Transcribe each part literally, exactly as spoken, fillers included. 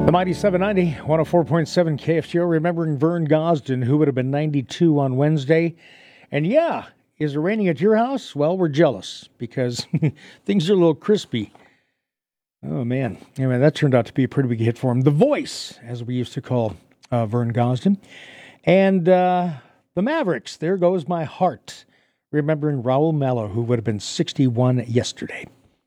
The Mighty seven ninety, one oh four point seven K F G O, remembering Vern Gosden, who would have been ninety-two on Wednesday. And yeah, is it raining at your house? Well, we're jealous because things are a little crispy. Oh, man. Anyway, that turned out to be a pretty big hit for him. The Voice, as we used to call uh, Vern Gosden. And uh, the Mavericks, There Goes My Heart, remembering Raul Malo, who would have been sixty-one yesterday.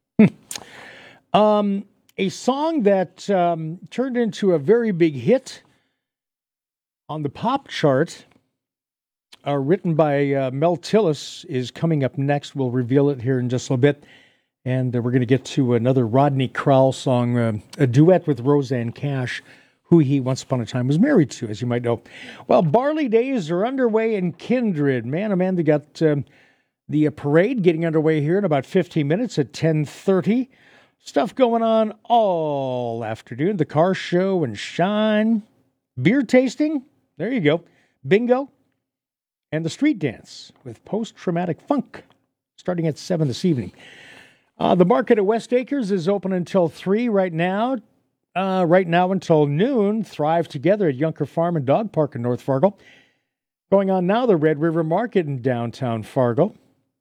um... A song that um, turned into a very big hit on the pop chart, uh, written by uh, Mel Tillis, is coming up next. We'll reveal it here in just a little bit. And uh, we're going to get to another Rodney Crowell song, uh, a duet with Rosanne Cash, who he once upon a time was married to, as you might know. Well, Barley Days are underway in Kindred. Man, oh man, they got um, the uh, parade getting underway here in about fifteen minutes at ten thirty. Stuff going on all afternoon. The car show and shine. Beer tasting. There you go. Bingo. And the street dance with post-traumatic funk starting at seven this evening. Uh, the market at West Acres is open until three right now. Uh, right now until noon. Thrive Together at Yunker Farm and Dog Park in North Fargo. Going on now, the Red River Market in downtown Fargo.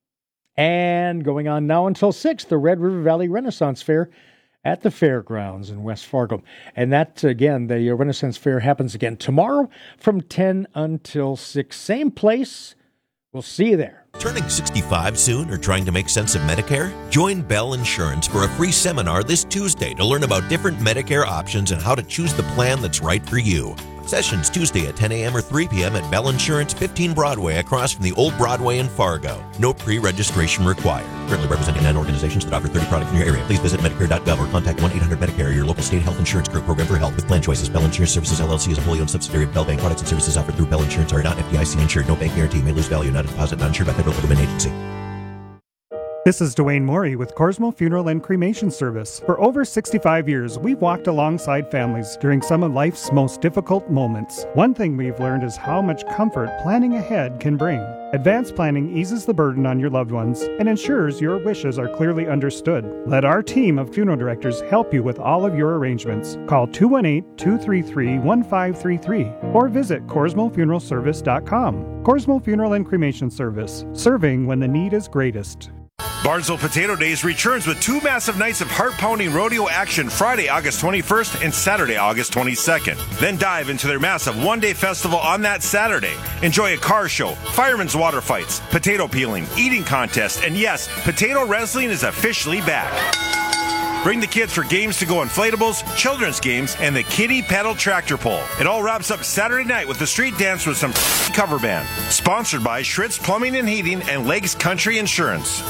And going on now until six, the Red River Valley Renaissance Fair at the fairgrounds in West Fargo. And that, again, the Renaissance Fair happens again tomorrow from ten until six. Same place. We'll see you there. Turning sixty-five soon or trying to make sense of Medicare? Join Bell Insurance for a free seminar this Tuesday to learn about different Medicare options and how to choose the plan that's right for you. Sessions Tuesday at ten a.m. or three p.m. at Bell Insurance, fifteen Broadway, across from the Old Broadway in Fargo. No pre-registration required. Currently representing nine organizations that offer thirty products in your area. Please visit Medicare dot gov or contact one eight hundred Medicare, your local state health insurance group program for help with plan choices. Bell Insurance Services, L L C is a wholly owned subsidiary of Bell Bank. Products and services offered through Bell Insurance are not F D I C insured. No bank guarantee. May lose value. Not a deposit. Not insured by federal government agency. This is Dwayne Morey with Corsmo Funeral and Cremation Service. For over sixty-five years, we've walked alongside families during some of life's most difficult moments. One thing we've learned is how much comfort planning ahead can bring. Advanced planning eases the burden on your loved ones and ensures your wishes are clearly understood. Let our team of funeral directors help you with all of your arrangements. Call two one eight, two three three, one five three three or visit Corsmo Funeral Service dot com. Corsmo Funeral and Cremation Service, serving when the need is greatest. Barnesville Potato Days returns with two massive nights of heart-pounding rodeo action Friday, August twenty-first and Saturday, August twenty-second. Then dive into their massive one-day festival on that Saturday. Enjoy a car show, firemen's water fights, potato peeling, eating contest, and yes, potato wrestling is officially back. Bring the kids for games to go inflatables, children's games, and the kiddie pedal tractor pull. It all wraps up Saturday night with the street dance with some cover band. Sponsored by Schritz Plumbing and Heating and Lakes Country Insurance.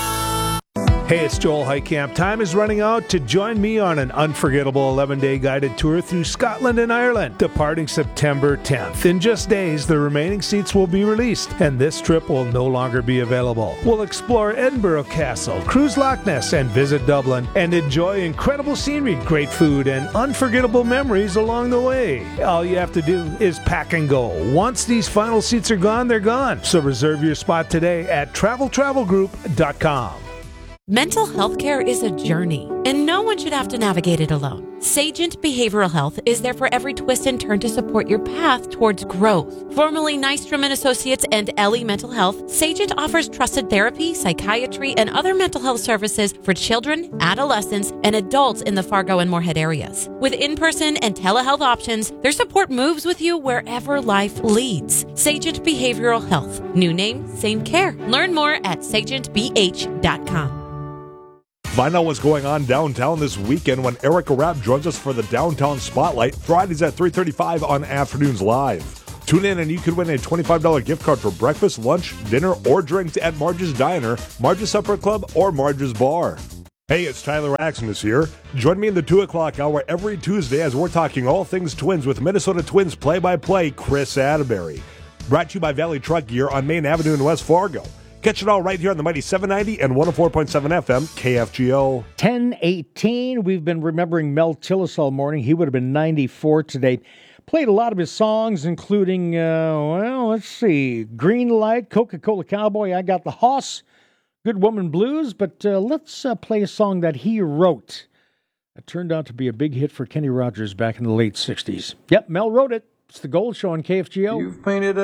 Hey, it's Joel Heitkamp. Time is running out to join me on an unforgettable eleven-day guided tour through Scotland and Ireland, departing September tenth. In just days, the remaining seats will be released, and this trip will no longer be available. We'll explore Edinburgh Castle, cruise Loch Ness, and visit Dublin, and enjoy incredible scenery, great food, and unforgettable memories along the way. All you have to do is pack and go. Once these final seats are gone, they're gone. So reserve your spot today at travel travel group dot com. Mental health care is a journey, and no one should have to navigate it alone. Sagent Behavioral Health is there for every twist and turn to support your path towards growth. Formerly Nystrom and Associates and Ellie Mental Health, Sagent offers trusted therapy, psychiatry, and other mental health services for children, adolescents, and adults in the Fargo and Moorhead areas. With in-person and telehealth options, their support moves with you wherever life leads. Sagent Behavioral Health. New name, same care. Learn more at sagent b h dot com. Find out what's going on downtown this weekend when Erica Rapp joins us for the Downtown Spotlight, Fridays at three thirty-five on Afternoons Live. Tune in and you could win a twenty-five dollars gift card for breakfast, lunch, dinner, or drinks at Marge's Diner, Marge's Supper Club, or Marge's Bar. Hey, it's Tyler Axon here. Join me in the two o'clock hour every Tuesday as we're talking all things Twins with Minnesota Twins play-by-play Chris Atterbury. Brought to you by Valley Truck Gear on Main Avenue in West Fargo. Catch it all right here on the Mighty seven ninety and one oh four point seven F M, K F G O. ten eighteen, we've been remembering Mel Tillis all morning. He would have been ninety-four today. Played a lot of his songs, including, uh, well, let's see, Green Light, Coca-Cola Cowboy, I Got the Hoss, Good Woman Blues. But uh, let's uh, play a song that he wrote. It turned out to be a big hit for Kenny Rogers back in the late sixties. Yep, Mel wrote it. It's the Gold Show on K F G O. You've painted